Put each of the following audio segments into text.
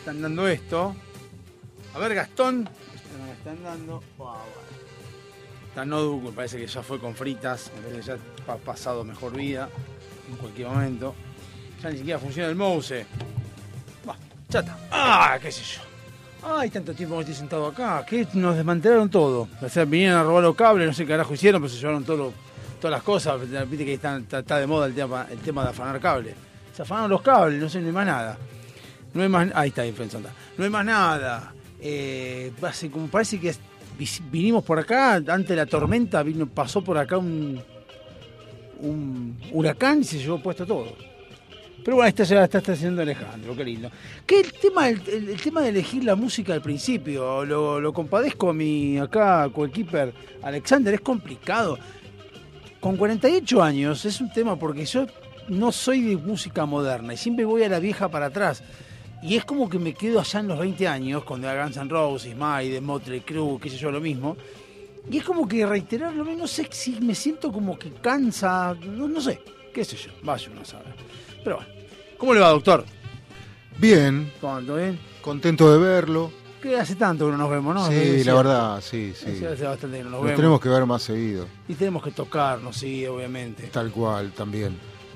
están dando esto. A ver, Gastón. No me están dando. Está Nodu, me parece que ya fue con fritas. Me parece que ya ha pasado mejor vida en cualquier momento. Ya ni siquiera funciona el mouse. Va, chata. Qué sé yo. Tanto tiempo que estoy sentado acá. Que nos desmantelaron todo. O sea, vinieron a robar los cables, no sé qué carajo hicieron, pero se llevaron todas las cosas. Viste que está de moda el tema de afanar cables. Se afanaron los cables, no sé, no hay más nada. No hay más. Ahí está, influenza. No hay más nada. Parece que vinimos por acá, antes de la tormenta, pasó por acá un huracán y se llevó puesto todo. Pero bueno, ya está haciendo Alejandro, qué lindo. Que el tema de elegir la música al principio, lo compadezco a mi acá coequiper Alexander, es complicado. Con 48 años es un tema porque yo no soy de música moderna y siempre voy a la vieja para atrás. Y es como que me quedo allá en los 20 años, con The Guns N' Roses, Maiden, Motley Crue, qué sé yo, lo mismo. Y es como que reiterar lo mismo, no sé si me siento como que cansa, no sé, qué sé yo, vaya uno a saber. Pero bueno, ¿cómo le va, doctor? Bien. ¿Todo bien? Contento de verlo. Que hace tanto que no nos vemos, ¿no? Sí, la verdad, sí. Hace bastante que no nos vemos. Nos tenemos que ver más seguido. Y tenemos que tocarnos, sí, obviamente. Tal cual, también.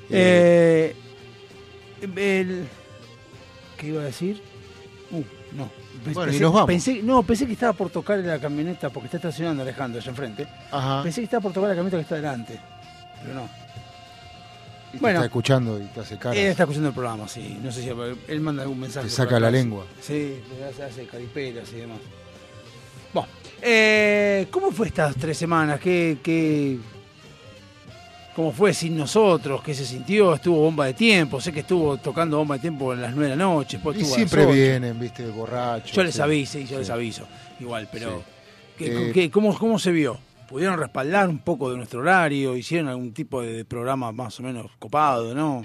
¿Qué iba a decir? No. Bueno, y nos vamos. Pensé que estaba por tocar en la camioneta, porque está estacionando Alejandro allá enfrente. Ajá. Pensé que estaba por tocar la camioneta que está delante, pero no. Y te está escuchando y te hace caras. Él está escuchando el programa, sí. No sé si él manda algún mensaje. Te saca la lengua. Sí, hace caripelas y demás. Bueno, ¿cómo fue estas 3 semanas? ¿Cómo fue sin nosotros? ¿Qué se sintió? ¿Estuvo bomba de tiempo? Sé que estuvo tocando bomba de tiempo a las 9 de la noche. Y siempre vienen, viste, borrachos. Yo les aviso, les aviso. Igual, pero ¿cómo se vio? ¿Pudieron respaldar un poco de nuestro horario? ¿Hicieron algún tipo de programa más o menos copado, no?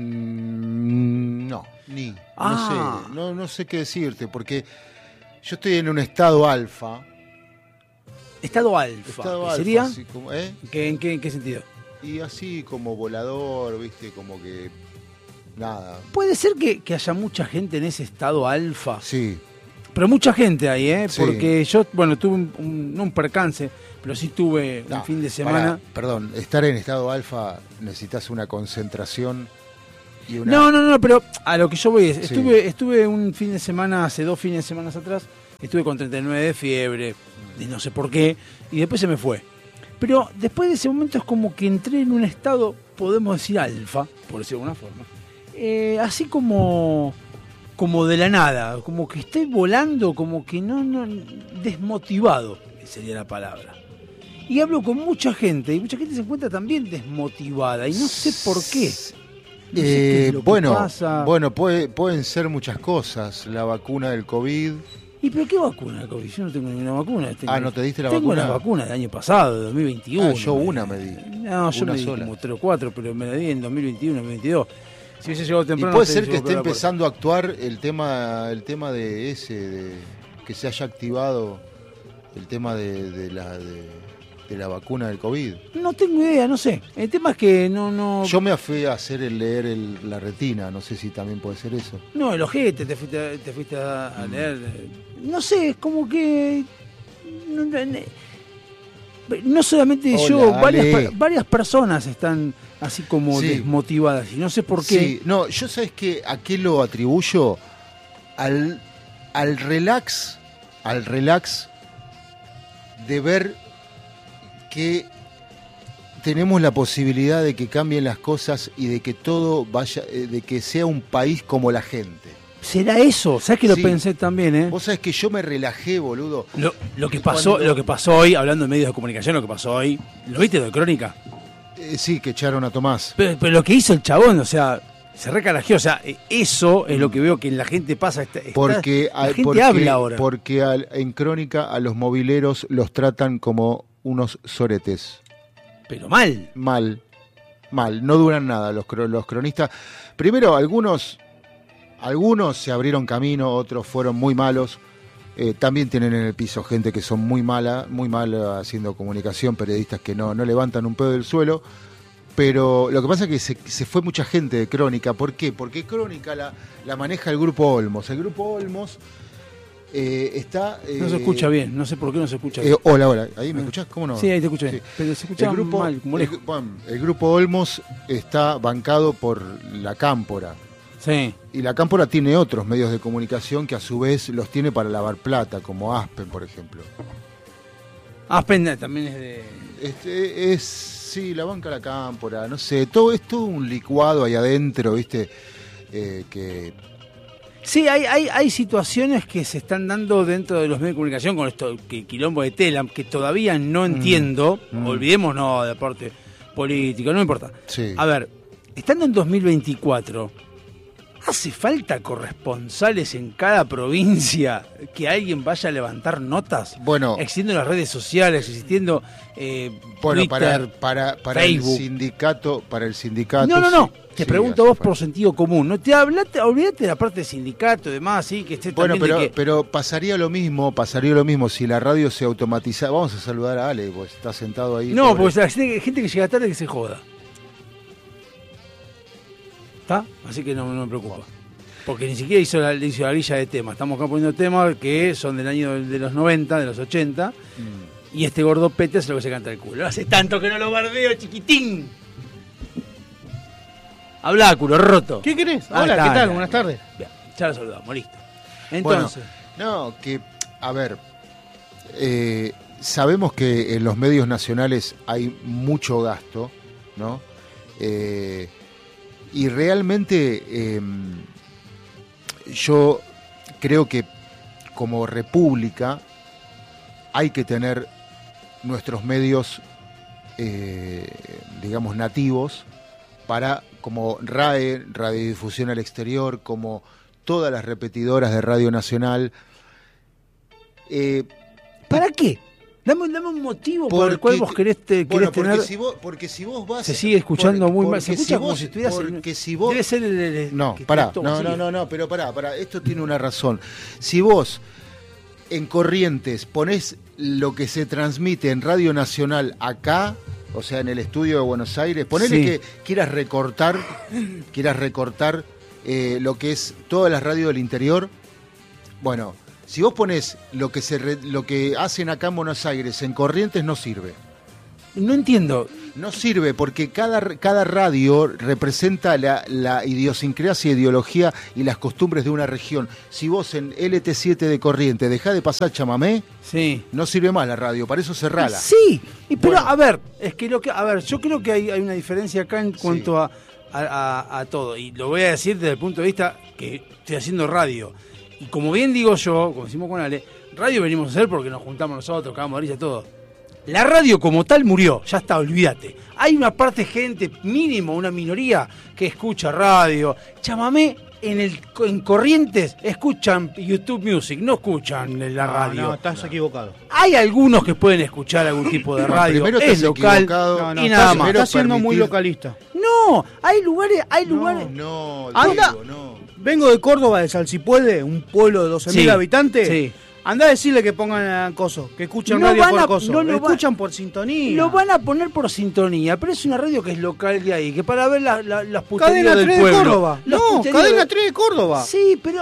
No, no sé qué decirte, porque yo estoy en un estado alfa. ¿Estado alfa? ¿Sería? Así como, ¿En qué sentido? Y así como volador, viste, como que nada. ¿Puede ser que haya mucha gente en ese estado alfa? Sí. Pero mucha gente ahí, Sí. Porque yo, tuve no un percance, pero sí tuve un fin de semana. Perdón, estar en estado alfa necesitas una concentración y una... No, pero a lo que yo voy es, estuve un fin de semana, hace 2 fines de semana atrás, estuve con 39 de fiebre, de no sé por qué, y después se me fue. Pero después de ese momento es como que entré en un estado, podemos decir alfa, por decirlo de alguna forma, así como de la nada, como que estoy volando, como que no desmotivado, sería la palabra. Y hablo con mucha gente, y mucha gente se encuentra también desmotivada, y no sé por qué. No sé qué es lo que pasa. Bueno, pueden ser muchas cosas, la vacuna del COVID. ¿Y pero qué vacuna, COVID? Yo no tengo ninguna vacuna. ¿No te diste la vacuna? vacuna? Tengo la vacuna del año pasado, de 2021. Yo una me di. No, yo me di como 3 o 4, pero me la di en 2021, 2022. Si hubiese llegado temprano... Y puede ser que esté empezando a actuar el tema de que se haya activado el tema de la vacuna del COVID. No tengo idea, no sé. El tema es que no... Yo me fui a hacer leer la retina, no sé si también puede ser eso. No, el ojete te fuiste a leer. No sé, es como que... No solamente yo, varias personas están así como desmotivadas y no sé por qué. Sí, no, yo sabes que a qué lo atribuyo al relax de ver que tenemos la posibilidad de que cambien las cosas y de que todo vaya, de que sea un país como la gente. ¿Será eso? ¿Sabes que lo pensé también, eh? Vos sabés que yo me relajé, boludo. Lo que pasó hoy, hablando de medios de comunicación, lo que pasó hoy, ¿lo viste de Crónica? Sí, que echaron a Tomás. Pero lo que hizo el chabón, o sea, se recalajeó, o sea, eso es lo que veo que la gente pasa. La gente habla ahora. Porque en Crónica a los mobileros los tratan como unos soretes. Pero mal. Mal, no duran nada los cronistas. Primero, algunos se abrieron camino, otros fueron muy malos. También tienen en el piso gente que son muy mala haciendo comunicación, periodistas que no levantan un pedo del suelo. pero lo que pasa es que se fue mucha gente de Crónica. ¿Por qué? Porque Crónica la maneja el Grupo Olmos. El Grupo Olmos está... no se escucha bien, no sé por qué no se escucha bien. Hola, ¿ahí me escuchás? ¿Cómo no? Sí, ahí te escucho bien, pero se escucha mal, como lejos. El Grupo Olmos está bancado por la Cámpora. Sí. Y la Cámpora tiene otros medios de comunicación que a su vez los tiene para lavar plata, como Aspen, por ejemplo. Aspen también es de... Sí, la banca la Cámpora, no sé, todo es todo un licuado ahí adentro, ¿viste? Que... Sí, hay situaciones que se están dando dentro de los medios de comunicación con esto, que quilombo de Telam, que todavía no entiendo, olvidémonos de parte política, no me importa. Sí. A ver, estando en 2024, ¿hace falta corresponsales en cada provincia que alguien vaya a levantar notas? Bueno, existiendo las redes sociales, existiendo bueno, Twitter, para Facebook. el sindicato. No. Te sí, pregunto vos por sentido común. No te olvídate de la parte de sindicato y demás, sí, que esté bueno, también pero pasaría lo mismo si la radio se automatizara. Vamos a saludar a Ale, pues está sentado ahí. No, porque hay gente que llega tarde que se joda. ¿Está? Así que no me preocupa. Porque ni siquiera hizo la grilla de temas. Estamos acá poniendo temas que son del año de los 90, de los 80. Y este gordo pete es lo que se canta el culo. Hace tanto que no lo bardeo, chiquitín. Habla, culo roto. ¿Qué querés? Hola, ¿qué tal? Buenas tardes. Bien, ya lo saludamos, listo. Entonces. Bueno, a ver, sabemos que en los medios nacionales hay mucho gasto, ¿no? Y realmente yo creo que como república hay que tener nuestros medios, digamos, nativos, para, como RAE, Radiodifusión al Exterior, como todas las repetidoras de Radio Nacional. ¿Para qué? Dame un motivo por el cual vos querés tener... Porque si vos vas... Se sigue escuchando muy mal. Se escucha como si estuvieras... Porque si vos... Debe ser el no, pará. No, pero pará. Esto tiene una razón. Si vos en Corrientes ponés lo que se transmite en Radio Nacional acá, o sea, en el estudio de Buenos Aires, ponele que quieras recortar lo que es todas las radios del interior. Bueno, si vos ponés lo que hacen acá en Buenos Aires en Corrientes, no sirve. No entiendo. No sirve porque cada radio representa la idiosincrasia, ideología y las costumbres de una región. Si vos en LT7 de Corrientes dejás de pasar chamamé, no sirve más la radio, para eso cerrala. Sí, pero bueno. A ver, yo creo que hay una diferencia acá en cuanto a todo. Y lo voy a decir desde el punto de vista que estoy haciendo radio. Y como bien digo yo, como decimos con Ale, radio venimos a hacer porque nos juntamos nosotros, cagamos de risa, todo. La radio como tal murió, ya está, olvídate. Hay una parte de gente, mínimo, una minoría, que escucha radio. Chamamé, en Corrientes escuchan YouTube Music, no escuchan la radio. No, estás equivocado. Hay algunos que pueden escuchar algún tipo de radio, es local y nada más. Estás siendo muy localista. No, hay lugares... No. Vengo de Córdoba, de Salsipuede, un pueblo de 12.000 habitantes. Sí. Andá a decirle que pongan coso, que escuchen radio por coso. Lo escuchan por sintonía. Lo van a poner por sintonía, pero es una radio que es local de ahí, que para ver las puterías del pueblo. Cadena 3 de Córdoba. No, Cadena 3 de Córdoba. Sí, pero...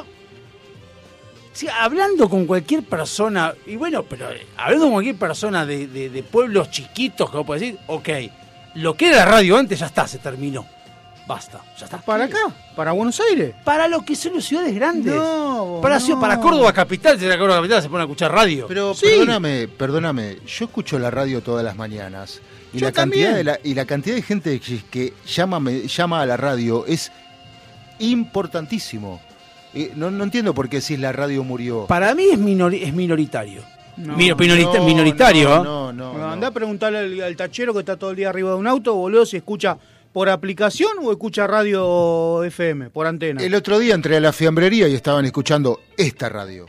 Sí, hablando con cualquier persona, y bueno, pero hablando con cualquier persona de pueblos chiquitos, que vos podés decir, ok, lo que era la radio antes ya está, se terminó. Basta, ya está. ¿Para acá? ¿Para Buenos Aires? Para lo que son las ciudades grandes. Para Córdoba Capital, si la Córdoba Capital se pone a escuchar radio. Pero perdóname, yo escucho la radio todas las mañanas. Y la cantidad de gente que llama a la radio es importantísimo. No entiendo por qué decís la radio murió. Para mí es minoritario. Minoritario. No. Andá a preguntarle al tachero que está todo el día arriba de un auto, boludo, si escucha por aplicación o escucha radio FM, por antena. El otro día entré a la fiambrería y estaban escuchando esta radio.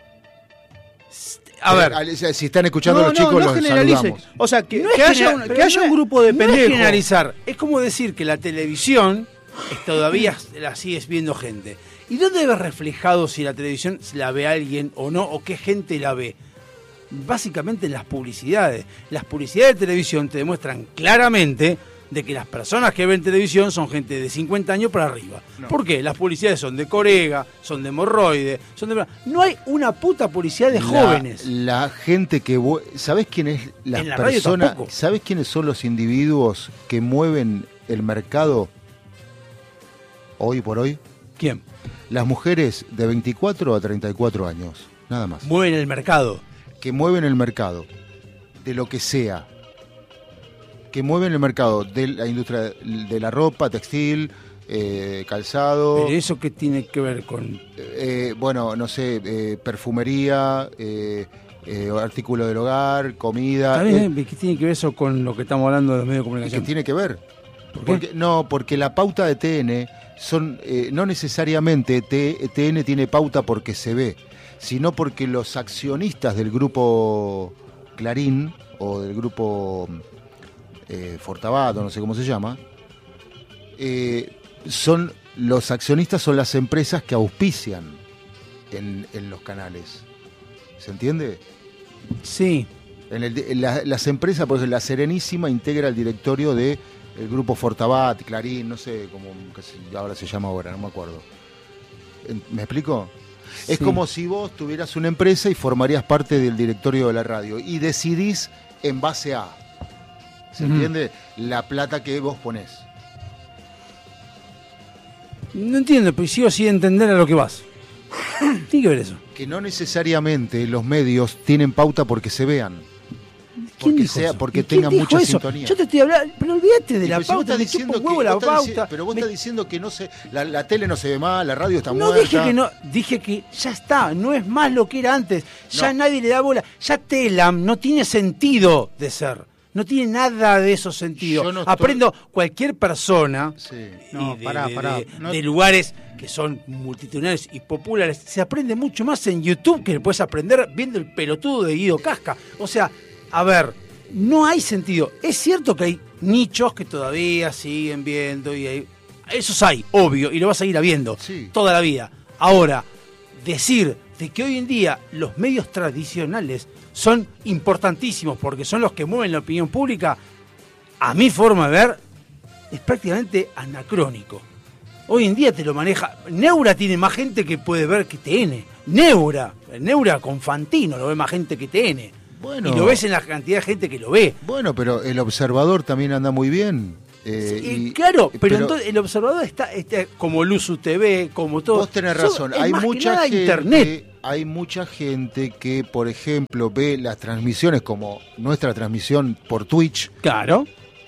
A ver, si están escuchando los chicos, los saludamos. O sea, que haya un grupo de pendejos. No es generalizar, es como decir que la televisión todavía la sigues viendo gente. ¿Y dónde ves reflejado si la televisión la ve alguien o no, o qué gente la ve? Básicamente en las publicidades. Las publicidades de televisión te demuestran claramente de que las personas que ven televisión son gente de 50 años para arriba. No. ¿Por qué? Las publicidades son de Corega, son de hemorroide, no hay una puta publicidad de jóvenes. La gente que... ¿Sabés quién es la persona? ¿Sabés quiénes son los individuos que mueven el mercado hoy por hoy? ¿Quién? Las mujeres de 24 a 34 años, nada más. Mueven el mercado. Que mueven el mercado, de lo que sea. Que mueven el mercado de la industria de la ropa, textil, calzado. ¿Pero eso qué tiene que ver con...? Bueno, no sé, perfumería, artículos del hogar, comida. ¿Qué tiene que ver eso con lo que estamos hablando de los medios de comunicación? ¿Qué tiene que ver? ¿Por qué? Porque la pauta de TN son no necesariamente TN tiene pauta porque se ve, sino porque los accionistas del grupo Clarín o del grupo Fortabat, no sé cómo se llama, son los accionistas, son las empresas que auspician en los canales. ¿Se entiende? Sí. Las empresas, por ejemplo, la Serenísima integra el directorio de el grupo Fortabat, Clarín, no sé cómo ahora se llama ahora, no me acuerdo. ¿Me explico? Sí. Es como si vos tuvieras una empresa y formarías parte del directorio de la radio y decidís en base a, ¿se entiende? La plata que vos ponés. No entiendo, pero sigo sin entender a lo que vas. Tiene que ver eso. Que no necesariamente los medios tienen pauta porque se vean. Porque tengan mucha sintonía. Yo te estoy hablando, pero olvídate de la pauta, te chupa un huevo la pauta. Pero vos estás diciendo que no se, la tele no se ve mal, la radio está muerta. Dije que ya está, no es más lo que era antes. Ya nadie le da bola. Ya Telam no tiene sentido de ser. No tiene nada de esos sentidos. Aprendo cualquier persona de lugares que son multitudinarios y populares. Se aprende mucho más en YouTube que puedes aprender viendo el pelotudo de Guido Casca. O sea, a ver, no hay sentido. Es cierto que hay nichos que todavía siguen viendo y esos hay, obvio, y lo vas a seguir habiendo toda la vida. Ahora, decir de que hoy en día los medios tradicionales son importantísimos porque son los que mueven la opinión pública, a mi forma de ver, es prácticamente anacrónico. Hoy en día te lo maneja. Neura tiene más gente que puede ver que TN. Neura con Fantino lo ve más gente que TN. Bueno, y lo ves en la cantidad de gente que lo ve. Bueno, pero El Observador también anda muy bien. Claro, pero entonces El Observador está como Luzu TV, como todo. Vos tenés razón, hay mucha gente, internet. Hay mucha gente que, por ejemplo, ve las transmisiones como nuestra transmisión por Twitch. Claro.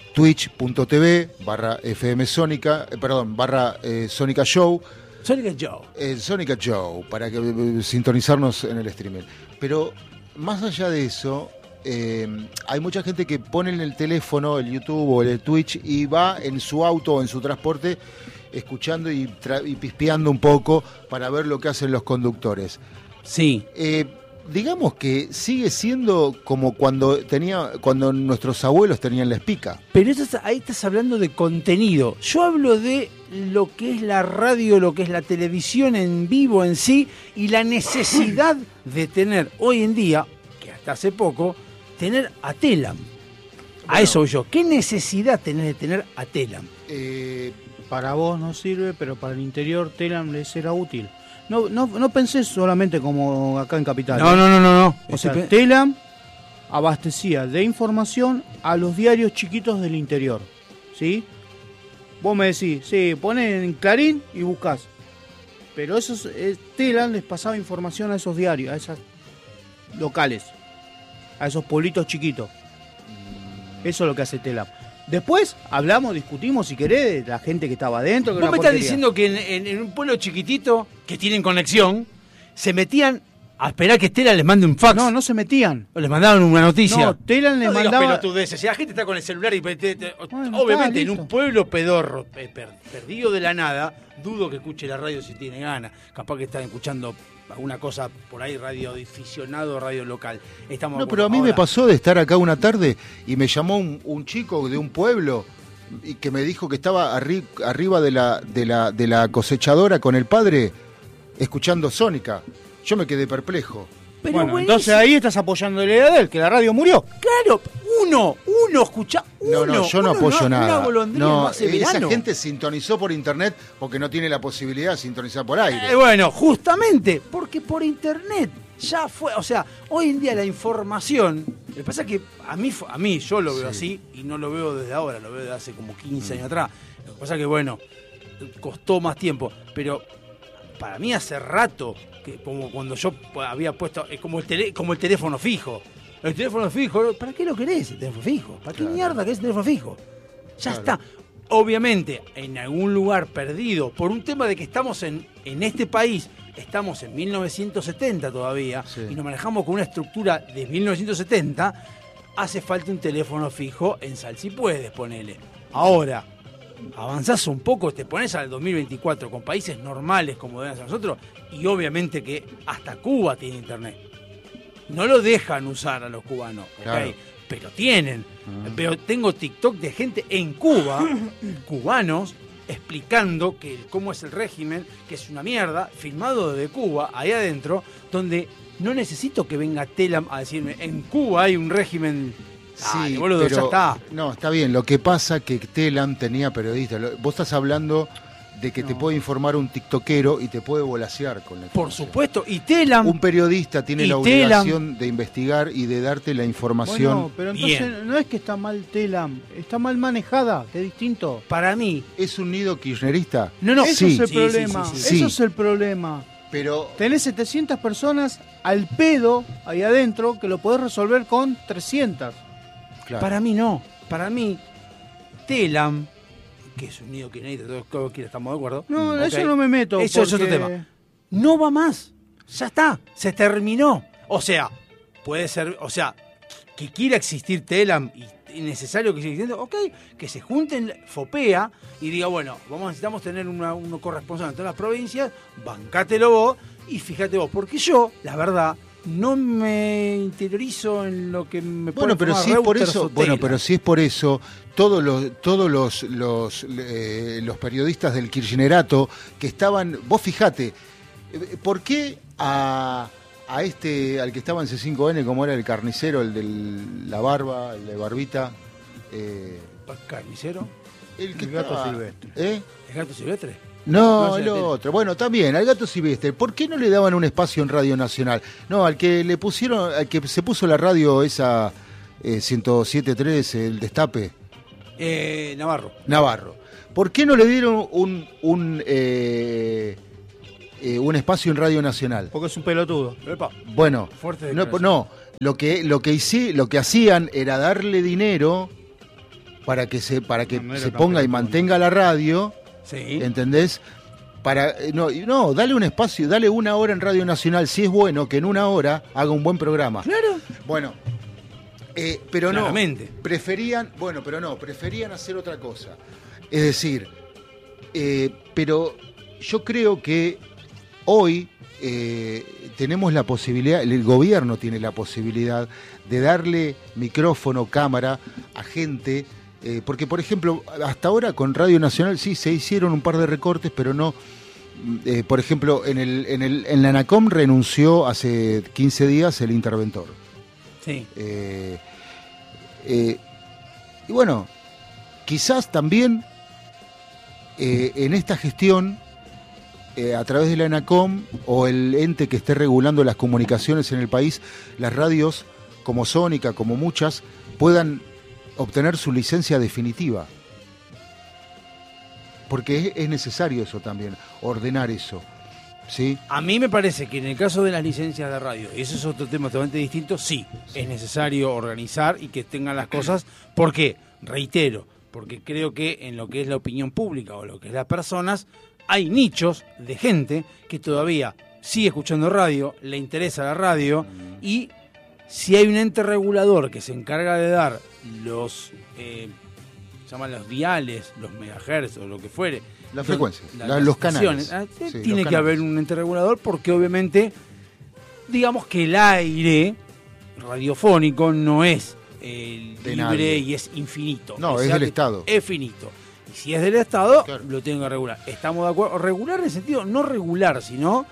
Twitch.tv/FM Sónica, Sónica Show. Sónica Show, para que sintonizarnos en el streaming. Pero más allá de eso, hay mucha gente que pone en el teléfono, el YouTube o el Twitch y va en su auto o en su transporte escuchando y pispeando un poco para ver lo que hacen los conductores. Sí. Digamos que sigue siendo como cuando nuestros abuelos tenían la espica. Pero ahí estás hablando de contenido. Yo hablo de lo que es la radio, lo que es la televisión en vivo en sí y la necesidad de tener hoy en día, que hasta hace poco, tener a Telam. A eso voy yo. ¿Qué necesidad tenés de tener a Telam? Para vos no sirve, pero para el interior Telam les era útil. No pensé solamente como acá en Capital. No. O sea, Telam abastecía de información a los diarios chiquitos del interior, ¿sí? Vos me decís, ponés en Clarín y buscás. Pero Telam les pasaba información a esos diarios, a esas locales, a esos pueblitos chiquitos. Eso es lo que hace Telam. Después discutimos si querés, de la gente que estaba adentro. Vos me estás diciendo que en un pueblo chiquitito, que tienen conexión, se metían a esperar que Telam les mande un fax. No se metían. O les mandaban una noticia. No, Telam les mandaba... Si la gente está con el celular y... obviamente en un pueblo pedorro, perdido de la nada, dudo que escuche la radio si tiene ganas. Capaz que están escuchando alguna cosa por ahí, radioaficionado, radio local. Pero a mí me pasó de estar acá una tarde y me llamó un chico de un pueblo y que me dijo que estaba arriba de la cosechadora con el padre escuchando Sónica. Yo me quedé perplejo. Pero entonces ahí estás apoyándole a él, que la radio murió. Claro, uno escuchá, uno. No, yo no apoyo nada. Una golondrina No, no hace esa verano. gente sintonizó por internet porque no tiene la posibilidad de sintonizar por aire. Bueno, justamente, porque por internet ya fue, o sea, hoy en día la información, lo que pasa es que a mí yo lo veo así y no lo veo desde ahora, lo veo desde hace como 15 años atrás. Lo que pasa es que, bueno, costó más tiempo, pero para mí hace rato, que como cuando yo había puesto, es como el teléfono fijo. El teléfono fijo, ¿para qué lo querés el teléfono fijo? ¿Para qué mierda querés el teléfono fijo? Ya está. Obviamente, en algún lugar perdido, por un tema de que estamos en este país, estamos en 1970 todavía, y nos manejamos con una estructura de 1970, hace falta un teléfono fijo en sal si puedes, ponele. Ahora, avanzás un poco, te pones al 2024 con países normales como deben ser nosotros, y obviamente que hasta Cuba tiene internet. No lo dejan usar a los cubanos, ¿ok? Claro. Pero tienen. Pero tengo TikTok de gente en Cuba, cubanos, explicando cómo es el régimen, que es una mierda, filmado desde Cuba, ahí adentro, donde no necesito que venga Telam a decirme, en Cuba hay un régimen. Sí, boludo, pero ya está. No, está bien. Lo que pasa que Telam tenía periodistas. Vos estás hablando de que te puede informar un tiktokero y te puede volasear con la Por información. supuesto, y Telam. Un periodista tiene y la obligación de investigar y de darte la información. Bueno, pero entonces Bien. no es que está mal Telam, está mal manejada, que es distinto. Para mí. ¿Es un nido kirchnerista? No, Eso sí. es el Sí, problema, sí. Sí. eso es el problema. Pero Tenés 700 personas al pedo ahí adentro que lo podés resolver con 300. claro, Para mí no. Para mí, Telam, que es un nido kirchnerista, todos estamos de acuerdo. No, Ok. eso no me meto. Eso es otro porque- tema. No va más. Ya está. Se terminó. O sea, puede ser. O sea, que quiera existir Telam y es necesario que siga existiendo, ok, que se junten FOPEA y diga, bueno, necesitamos tener uno corresponsal en todas las provincias, bancátelo vos y fíjate vos, porque yo, la verdad, no me interiorizo en lo que me puede bueno, pero informar si es por Reuters eso, o bueno, Telam. pero si es por eso, todos los periodistas del kirchnerato que estaban, vos fijate, ¿por qué al que estaba en C5N, como era el carnicero, el de la barba, el de barbita, ¿Carnicero? el que El gato estaba- silvestre. ¿Eh? ¿Es gato silvestre? No, No sé, el Tele. otro. Bueno, también, al gato silvestre. ¿Por qué no le daban un espacio en Radio Nacional? No, al que le pusieron, al que se puso la radio esa 107.3, el Destape, Navarro. Navarro. ¿Por qué no le dieron un espacio en Radio Nacional? Porque es un pelotudo. Epa, Bueno, fuerte no, declaración. lo que hacían era darle dinero para que se No era tan ponga y pelotudo, mantenga la radio. Sí. ¿Entendés? No, dale un espacio, dale una hora en Radio Nacional, si es bueno que en una hora haga un buen programa. Claro. Bueno, pero Claramente. preferían hacer otra cosa. Es decir, pero yo creo que hoy tenemos la posibilidad, el gobierno tiene la posibilidad de darle micrófono, cámara a gente. Porque, por ejemplo, hasta ahora con Radio Nacional sí se hicieron un par de recortes, pero no. Por ejemplo, en la ANACOM renunció hace 15 días el interventor. Sí. Y bueno, quizás también en esta gestión, a través de la ANACOM o el ente que esté regulando las comunicaciones en el país, las radios como Sónica, como muchas, puedan obtener su licencia definitiva. Porque es necesario eso también, ordenar eso. ¿Sí? A mí me parece que en el caso de las licencias de radio, y eso es otro tema totalmente distinto, sí, es necesario organizar y que tengan las cosas. ¿Por qué? Reitero, porque creo que en lo que es la opinión pública o lo que es las personas, hay nichos de gente que todavía sigue escuchando radio, le interesa la radio, y si hay un ente regulador que se encarga de dar los se llaman los diales, los megahertz o lo que fuere, La frecuencia, las los canales. estaciones, Sí, tiene los que haber canales. un ente regulador porque obviamente, digamos que el aire radiofónico no es De libre nadie. y es infinito. No, O es sea del que Estado. Es finito. Y si es del Estado, Claro. lo tienen que regular. Estamos de acuerdo. Regular en el sentido, no regular, sino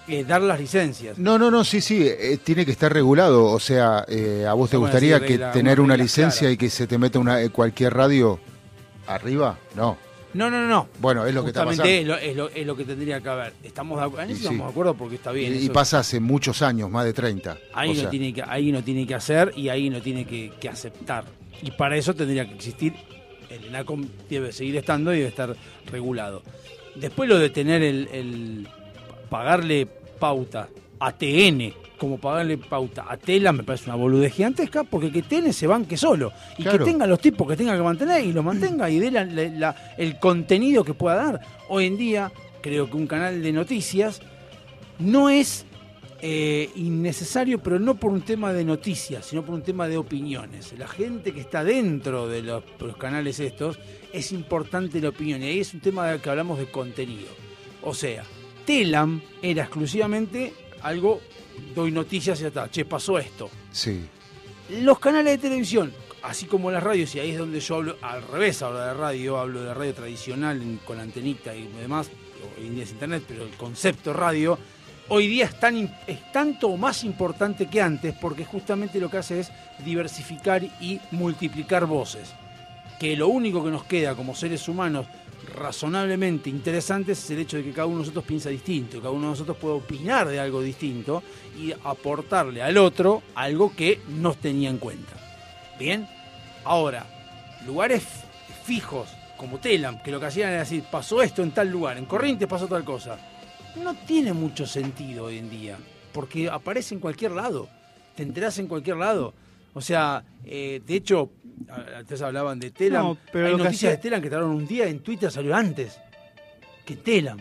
dar las licencias. No, sí, tiene que estar regulado. O sea, ¿a vos te gustaría que tener una licencia claras. y que se te meta cualquier radio arriba? No. No. Bueno, es lo que está pasando. Es lo que tendría que haber. Estamos de acuerdo porque está bien. Y pasa hace muchos años, más de 30. Ahí no tiene que hacer y ahí no tiene que aceptar. Y para eso tendría que existir. El ENACOM debe seguir estando y debe estar regulado. Después lo de tener el pagarle pauta a TN como pagarle pauta a Tela me parece una boludez gigantesca, porque que TN se banque solo y claro, que tenga los tipos que tenga que mantener y los mantenga y dé el contenido que pueda dar. Hoy en día creo que un canal de noticias no es innecesario, pero no por un tema de noticias, sino por un tema de opiniones. La gente que está dentro de los canales estos, es importante la opinión, y ahí es un tema de que hablamos de contenido. O sea, Telam era exclusivamente algo, doy noticias y ya está, che, pasó esto. Sí. Los canales de televisión, así como las radios, y ahí es donde yo hablo, al revés hablo de radio, hablo de radio tradicional con antenita y demás, hoy en día es internet, pero el concepto radio hoy día es tanto o más importante que antes, porque justamente lo que hace es diversificar y multiplicar voces. Que lo único que nos queda como seres humanos razonablemente interesantes es el hecho de que cada uno de nosotros piensa distinto, cada uno de nosotros puede opinar de algo distinto y aportarle al otro algo que no tenía en cuenta. Bien, ahora, lugares fijos como Telam, que lo que hacían era decir, pasó esto en tal lugar, en Corrientes pasó tal cosa, no tiene mucho sentido hoy en día, porque aparece en cualquier lado, te enterás en cualquier lado. O sea, de hecho, antes hablaban de Telam, no, pero hay noticias de Telam que tardaron un día, en Twitter salió antes que Telam.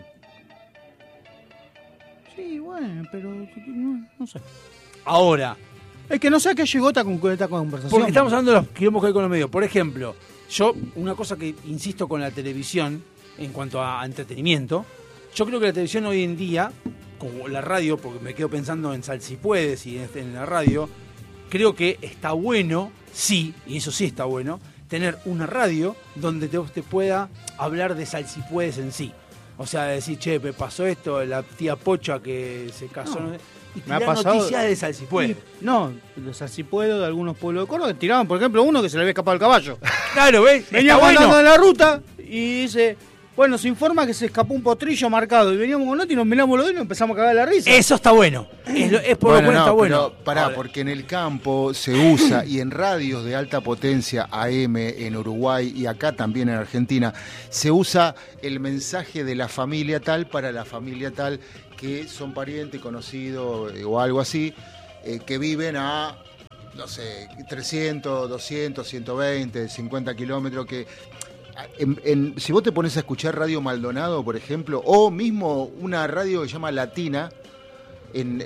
Sí, bueno, pero no sé. Ahora, es que no sé a qué llegó esta conversación. Porque estamos hablando de los quilombos que hay con los medios. Por ejemplo, yo, una cosa que insisto con la televisión, en cuanto a entretenimiento, yo creo que la televisión hoy en día, como la radio, porque me quedo pensando en Sal Si Puedes y en la radio, creo que está bueno, sí, y eso sí está bueno, tener una radio donde te pueda hablar de Sal Si Puedes en sí. O sea, decir, che, me pasó esto, la tía Pocha que se casó, no, y tirar noticias de Sal Si Puede. No, de Sal Si Puede, de algunos pueblos de Córdoba, que tiraban, por ejemplo, uno que se le había escapado el caballo. Claro, ¿ves? Veníamos andando en la ruta y dice... Bueno, se informa que se escapó un potrillo marcado y veníamos con otro y nos miramos los dos y nos empezamos a cagar la risa. Eso está bueno. Es por lo cual está bueno. Pero pará, porque en el campo se usa y en radios de alta potencia AM en Uruguay y acá también en Argentina se usa el mensaje de la familia tal para la familia tal que son parientes, conocidos o algo así, que viven a, no sé, 300, 200, 120, 50 kilómetros que... si vos te pones a escuchar Radio Maldonado, por ejemplo, o mismo una radio que se llama Latina en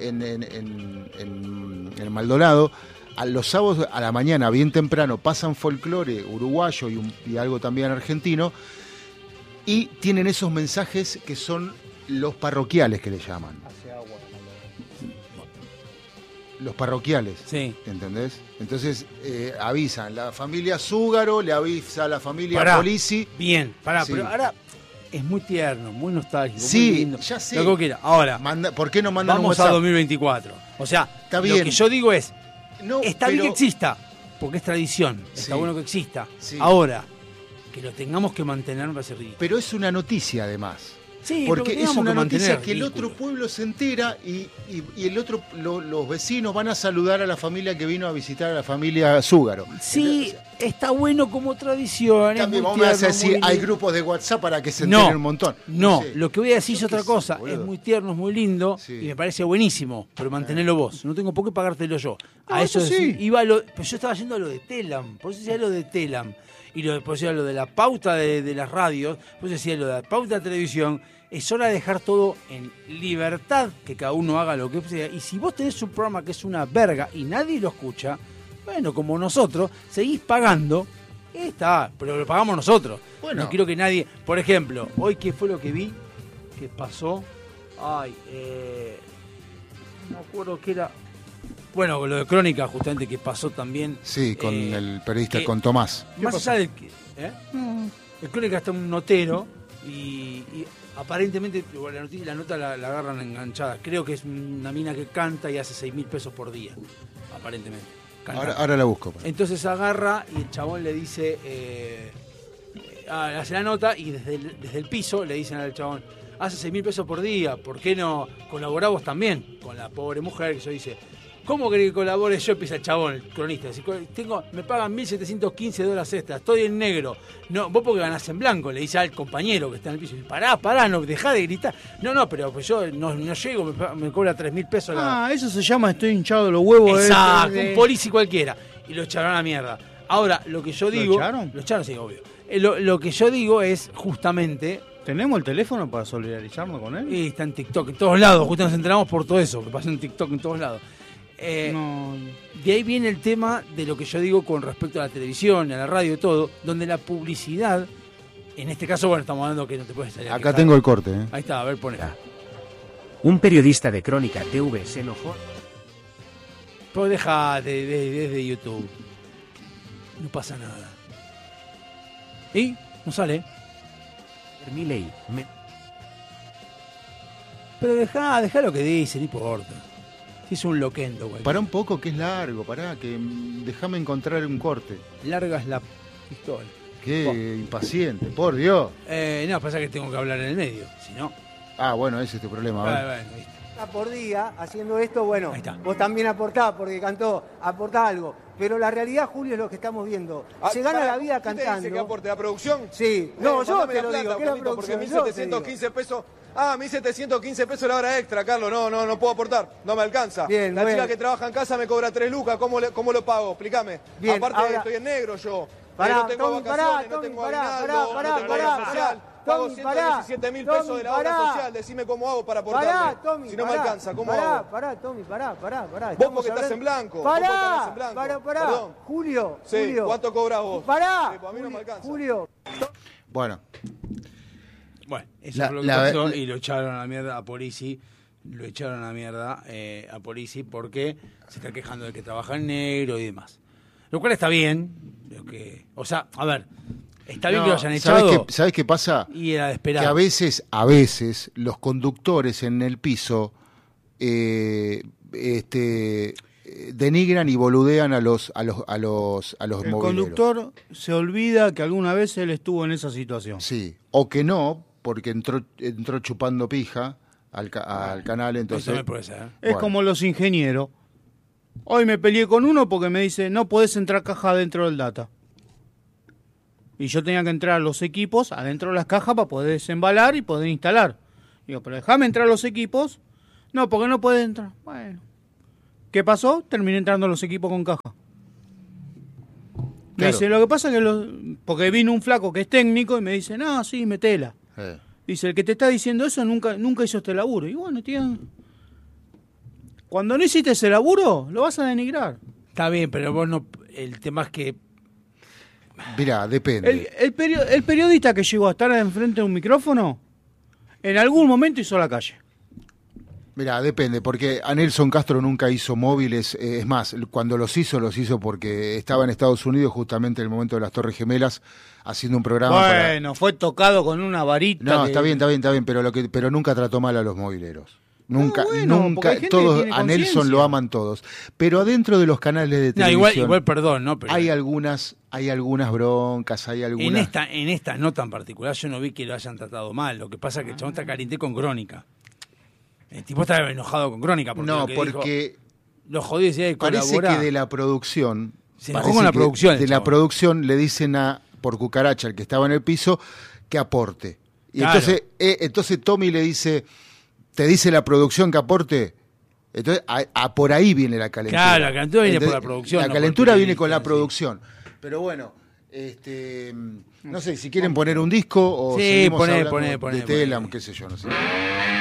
Maldonado, a los sábados a la mañana, bien temprano, pasan folclore uruguayo y algo también argentino, y tienen esos mensajes que son los parroquiales que le llaman. Los parroquiales, sí. ¿Entendés? Entonces avisan, la familia Zúgaro le avisa a la familia Polisi. Bien, sí. Pero ahora es muy tierno, muy nostálgico, sí, muy lindo. Ya sé. Lo que quiera. Ahora, ¿por qué no mandan un WhatsApp? Vamos a 2024. O sea, está bien. Lo que yo digo es, no, está bien que exista, porque es tradición, está bueno que exista. Sí. Ahora, que lo tengamos que mantener me parece ridículo. Pero es una noticia además. Sí, porque es una noticia que el otro pueblo se entera y el otro, los vecinos van a saludar a la familia que vino a visitar a la familia Zúgaro. Sí, entonces, está bueno como tradición. También vamos a decir, hay grupos de WhatsApp para que se enteren un montón. No, lo que voy a decir es otra cosa. Es muy tierno, es muy lindo y me parece buenísimo, pero mantenerlo vos. No tengo por qué pagártelo yo. A eso sí. Pero yo estaba yendo a lo de Telam, por eso decía lo de Telam. Y después decía lo de la pauta de las radios, pues decía lo de la pauta de televisión. Es hora de dejar todo en libertad, que cada uno haga lo que sea. Y si vos tenés un programa que es una verga y nadie lo escucha, bueno, como nosotros, seguís pagando, está, pero lo pagamos nosotros. Bueno. No quiero que nadie... Por ejemplo, hoy, ¿qué fue lo que vi? ¿Qué pasó? Ay, no me acuerdo qué era... Bueno, lo de Crónica, justamente, que pasó también... Sí, con el periodista, con Tomás. Más allá del... El Crónica está un notero... Y Aparentemente, la nota la agarran enganchada. Creo que es una mina que canta y hace 6.000 pesos por día. Aparentemente. Ahora la busco. Entonces agarra y el chabón le dice, hace la nota y desde el piso le dicen al chabón, hace 6.000 pesos por día, ¿por qué no colaboramos también con la pobre mujer? Que yo dice, ¿cómo querés que colabore yo? Empieza el chabón, el cronista. Dice, me pagan $1.715 extra, estoy en negro. No, vos porque ganás en blanco, le dice al compañero que está en el piso. Pará, no, dejá de gritar. No, pero pues yo no llego, me cobra 3.000 pesos. Eso se llama estoy hinchado de los huevos. Exacto, un policía cualquiera. Y lo echaron a la mierda. Ahora, lo que yo digo... ¿Lo echaron? Lo echaron, sí, obvio. Lo que yo digo es justamente... ¿Tenemos el teléfono para solidarizarnos con él? Y está en TikTok, en todos lados. Justo nos enteramos por todo eso, que pasa en TikTok en todos lados. No. De ahí viene el tema de lo que yo digo con respecto a la televisión, a la radio y todo, donde la publicidad, en este caso, bueno, estamos hablando que no te puedes salir. Acá tengo el corte. Ahí está, a ver, pone. Un periodista de Crónica TV se enojó. Pero deja desde YouTube. No pasa nada. ¿Y? No sale. Milei, Pero deja lo que dice, no importa. Si es un loquendo, güey. Pará un poco, que es largo, que déjame encontrar un corte. Larga es la pistola. Qué impaciente, por Dios. No, pasa que tengo que hablar en el medio, si no... Ah, bueno, ese es tu problema. Bueno, ¿viste? Por día haciendo esto, bueno, Ahí está. vos también aportás porque cantó, aportá algo. Pero la realidad, Julio, es lo que estamos viendo. Se gana la vida ¿Quién cantando. te dice que aporte la producción? Sí, no, yo Mandame te la lo plata, digo, que la Carlito, producción. porque yo te 1.715 pesos. Ah, 1.715 pesos la hora extra, Carlos. No puedo aportar. No me alcanza. Bien, la bueno. chica que trabaja en casa me cobra 3 lucas. ¿Cómo lo pago? Explícame. Bien, Aparte, ahora- estoy en negro yo. Pará, no tengo Tommy, vacaciones, no Tommy, tengo pará, aguinaldo, pará, no tengo pará, obra social. pará. Pago Tommy, 117.000 pesos Tommy, de la obra pará. social. Decime cómo hago para aportarme. Pará, Tommy, si no me alcanza, ¿cómo pará, hago? Pará, Tommy, pará. Vos porque estás en blanco. Vos porque estás en blanco. Pará. Perdón. Julio, Sí, Julio. ¿cuánto cobras vos? Pará. Sí, pues a mí no me alcanza. Julio. Bueno, Bueno, eso La- fue lo que la- pasó la- y lo echaron a la mierda a Polisi. Lo echaron a la mierda a Polisi porque se está quejando de que trabaja en negro y demás. Lo cual está bien. O sea, a ver, está bien no, que lo hayan echado. ¿sabés qué pasa? Y era de esperar. Que a veces los conductores en el piso denigran y boludean a los El mobileros. conductor se olvida que alguna vez él estuvo en esa situación. Sí, o que no, porque entró chupando pija al canal, Eso entonces... me puede ser. Es Bueno. como los ingenieros. Hoy me peleé con uno porque me dice, no podés entrar caja dentro del data. Y yo tenía que entrar a los equipos adentro de las cajas para poder desembalar y poder instalar. Digo, pero déjame entrar a los equipos. No, porque no puedes entrar. Bueno. ¿Qué pasó? Terminé entrando a los equipos con caja. Me Claro. dice, lo que pasa es que porque vino un flaco que es técnico y me dice, no, sí, metela. Dice, el que te está diciendo eso nunca hizo este laburo. Y bueno, tío, cuando no hiciste ese laburo, lo vas a denigrar. Está bien, pero vos no. El tema es que. Mirá, depende. El periodista que llegó a estar enfrente de un micrófono, en algún momento hizo la calle. Mirá, depende, porque a Nelson Castro nunca hizo móviles, es más, cuando los hizo porque estaba en Estados Unidos justamente en el momento de las Torres Gemelas, haciendo un programa Bueno, fue tocado con una varita. No, que- está bien, pero nunca trató mal a los mobileros. Nunca, bueno, porque hay gente que todos, tiene a Nelson conciencia. lo aman todos. Pero adentro de los canales de No, televisión igual perdón, ¿no? Pero hay algunas broncas, hay algunas... en esta nota en particular yo no vi que lo hayan tratado mal. Lo que pasa es que el chabón está caliente con Crónica. El tipo está enojado con Crónica. Porque No, lo que porque dijo, lo jodió y decía que parece colabora. que de la producción... Se enojó parece con la que producción, el de la chabón. producción le dicen por cucaracha, el que estaba en el piso, que aporte. Y Claro. entonces Tommy le dice, ¿te dice la producción que aporte? Entonces, por ahí viene la calentura. Claro, la calentura viene por la producción, La no calentura por viene con la periodista, producción. Pero bueno, no sé, si quieren poner un disco o Sí, seguimos poné, hablando poné, de poné, Telam, poné. qué sé yo, no sé.